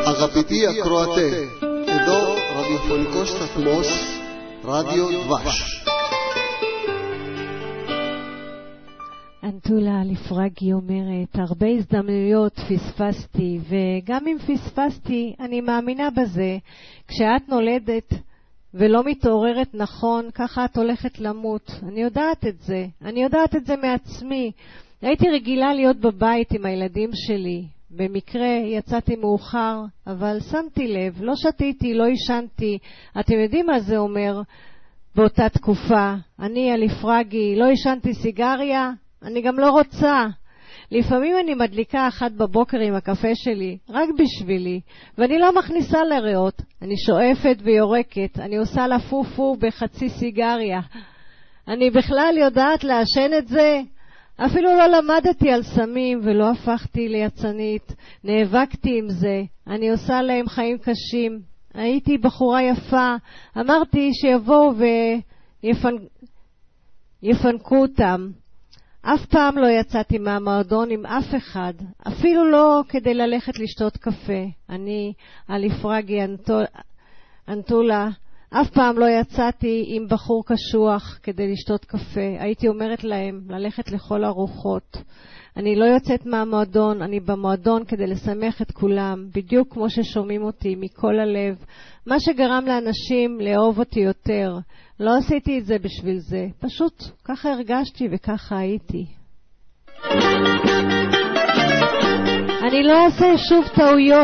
Αγαπητοί ακροατέ, εδώ ραδιοφωνικός σταθμός רדיו דבש. אנטולה לפרגי אומרת, הרבה הזדמנויות פספסתי, וגם אם פספסתי, אני מאמינה בזה. כשאת נולדת ולא מתעוררת נכון, ככה את הולכת למות. אני יודעת את זה. אני יודעת את זה מעצמי. הייתי רגילה להיות בבית עם הילדים שלי. במקרה יצאתי מאוחר, אבל שמתי לב, לא שתיתי, לא ישנתי. אתם יודעים מה זה אומר באותה תקופה? אני לפרגי, לא ישנתי סיגריה, אני גם לא רוצה. לפעמים אני מדליקה 1 בבוקר עם הקפה שלי, רק בשבילי, ואני לא מכניסה לריאות. אני שואפת ויורקת, אני עושה לפופו בחצי סיגריה. אני בכלל יודעת לעשן את זה? אפילו לא למדתי על סמים ולא הפכתי ליצנית. נאבקתי עם זה. אני עושה להם חיים קשים. הייתי בחורה יפה. אמרתי שיבואו ויפנקו אותם. אף פעם לא יצאתי מהמועדון עם אף אחד. אפילו לא כדי ללכת לשתות קפה. אני, לפרגי אנטולה, אף פעם לא יצאתי עם בחור קשוח כדי לשתות קפה. הייתי אומרת להם ללכת לכל הרוחות. אני לא יוצאת מהמועדון, אני במועדון כדי לשמח את כולם, בדיוק כמו ששומעים אותי מכל הלב. מה שגרם לאנשים לאהוב אותי יותר. לא עשיתי את זה בשביל זה, פשוט ככה הרגשתי וככה הייתי. אני לא אעשה שוב טעויות.